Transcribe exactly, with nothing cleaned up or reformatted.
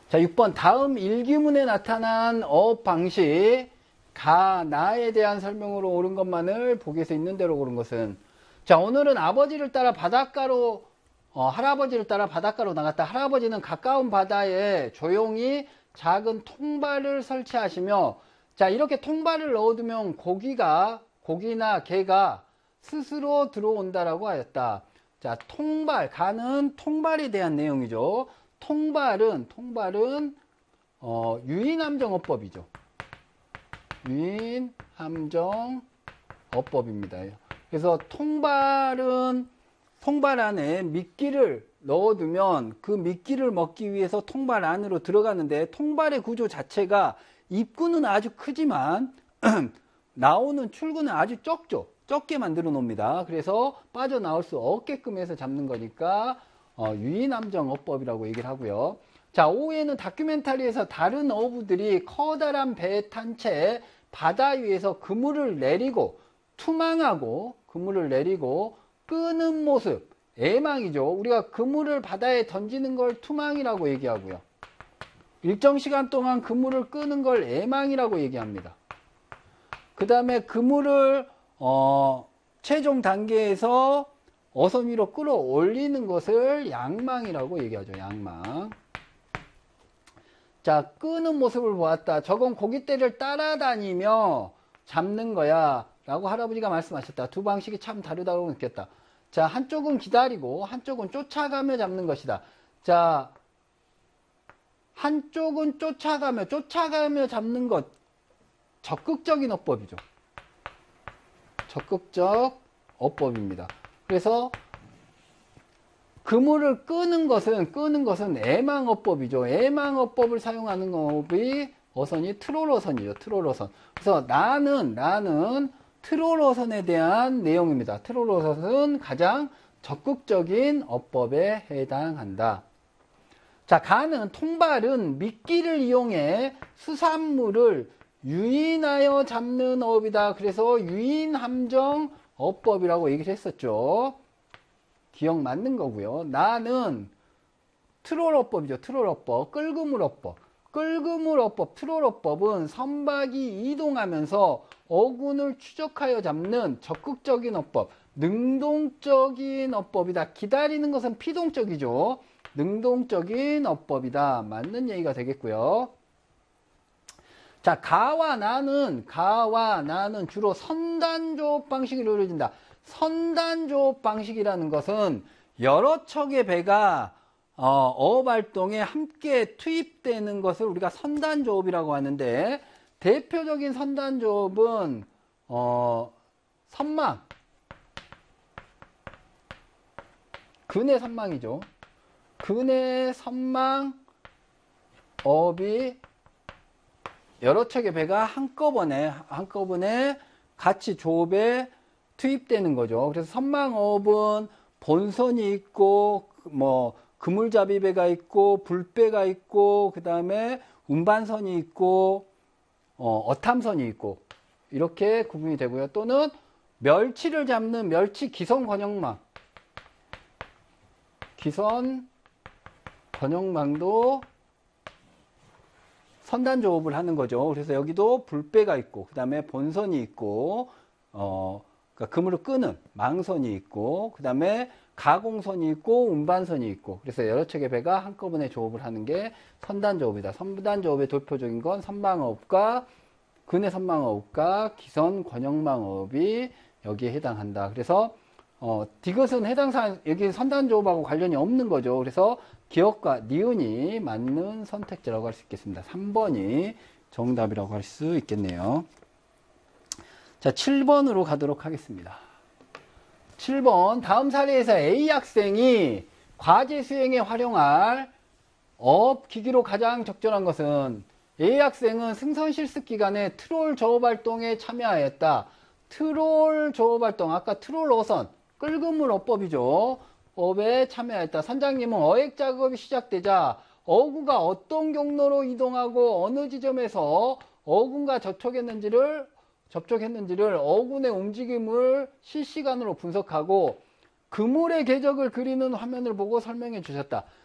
자, 육 번 다음 일기문에 나타난 어업 방식 가, 나에 대한 설명으로 옳은 것만을 보기에서 있는 대로 고른 것은. 자, 오늘은 아버지를 따라 바닷가로 어, 할아버지를 따라 바닷가로 나갔다. 할아버지는 가까운 바다에 조용히 작은 통발을 설치하시며, 자, 이렇게 통발을 넣어두면 고기가 고기나 개가 스스로 들어온다라고 하였다. 자, 통발, 가는 통발에 대한 내용이죠. 통발은 통발은 어, 유인함정어법이죠. 유인함정어법입니다. 그래서 통발은 통발 안에 미끼를 넣어두면 그 미끼를 먹기 위해서 통발 안으로 들어가는데, 통발의 구조 자체가 입구는 아주 크지만 나오는 출구는 아주 적죠. 적게 만들어 놓습니다. 그래서 빠져나올 수 없게끔 해서 잡는 거니까 어, 유인함정어법이라고 얘기를 하고요. 자, 오후에는 다큐멘터리에서 다른 어부들이 커다란 배에 탄 채 바다 위에서 그물을 내리고 투망하고 그물을 내리고 끄는 모습, 애망이죠. 우리가 그물을 바다에 던지는 걸 투망이라고 얘기하고요. 일정 시간 동안 그물을 끄는 걸 애망이라고 얘기합니다. 그 다음에 그물을 어, 최종 단계에서 어선 위로 끌어올리는 것을 양망이라고 얘기하죠. 양망. 자, 끄는 모습을 보았다. 저건 고깃대를 따라다니며 잡는 거야 라고 할아버지가 말씀하셨다. 두 방식이 참 다르다고 느꼈다. 자, 한쪽은 기다리고 한쪽은 쫓아가며 잡는 것이다. 자, 한쪽은 쫓아가며 쫓아가며 잡는 것, 적극적인 어법이죠. 적극적 어법입니다. 그래서 그물을 끄는 것은 끄는 것은 애망어법이죠. 애망어법을 사용하는 어업이 어선이 트롤 어선이죠. 트롤 어선. 그래서 나는 나는 트롤 어선에 대한 내용입니다. 트롤 어선은 가장 적극적인 어법에 해당한다. 자, 가는 통발은 미끼를 이용해 수산물을 유인하여 잡는 어업이다. 그래서 유인함정 어법이라고 얘기를 했었죠. 기억 맞는 거고요. 나는 트롤 어법이죠. 트롤 어법, 끌그물 어법. 끌그물 어법, 트롤 어법은 선박이 이동하면서 어군을 추적하여 잡는 적극적인 어법, 능동적인 어법이다. 기다리는 것은 피동적이죠. 능동적인 어법이다. 맞는 얘기가 되겠고요. 자, 가와 나는 가와 나는 주로 선단조업 방식을 이루어진다. 선단조업 방식이라는 것은 여러 척의 배가 어, 어업활동에 함께 투입되는 것을 우리가 선단조업이라고 하는데, 대표적인 선단조업은 어, 선망, 근해 선망이죠. 근해 선망 어업이 여러 척의 배가 한꺼번에 한꺼번에 같이 조업에 투입되는 거죠. 그래서 선망어업은 본선이 있고 뭐 그물잡이배가 있고 불배가 있고 그 다음에 운반선이 있고 어, 어탐선이 있고 이렇게 구분이 되고요. 또는 멸치를 잡는 멸치 기선 권역망, 기선 권역망도 선단조업을 하는 거죠. 그래서 여기도 불배가 있고 그 다음에 본선이 있고 어, 그러니까 그물을 끄는 망선이 있고 그 다음에 가공선이 있고 운반선이 있고, 그래서 여러 척의 배가 한꺼번에 조업을 하는 게 선단조업이다. 선단조업의 대표적인 건 선망어업과 근해 선망어업과 기선 권역망어업이 여기에 해당한다. 그래서 어, 디귿은 해당사항, 여기 선단조업하고 관련이 없는 거죠. 그래서 기억과 니은이 맞는 선택지라고 할 수 있겠습니다. 삼 번이 정답이라고 할 수 있겠네요. 자, 칠 번으로 가도록 하겠습니다. 칠 번, 다음 사례에서 A 학생이 과제 수행에 활용할 어업 기기로 가장 적절한 것은, A 학생은 승선 실습 기간에 트롤 조업 활동에 참여하였다. 트롤 조업 활동, 아까 트롤 어선, 끌그물 어법이죠. 업에 참여하였다. 선장님은 어획 작업이 시작되자 어구가 어떤 경로로 이동하고 어느 지점에서 어군과 접촉했는지를 접촉했는지를 어군의 움직임을 실시간으로 분석하고 그물의 궤적을 그리는 화면을 보고 설명해 주셨다.